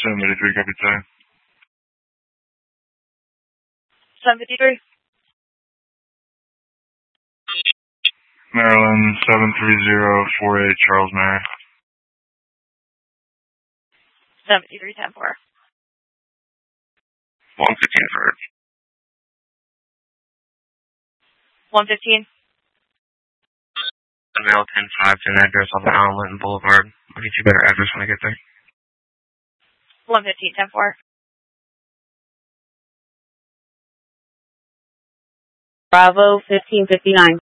783, copy time. 753. Maryland 73048, Charles Mary. 753, 10-4. 115 for 115. Mail 10-5 to an address on the Allen Linton Boulevard. I'll get you a better address when I get there. 115, 10-4. Bravo 1559.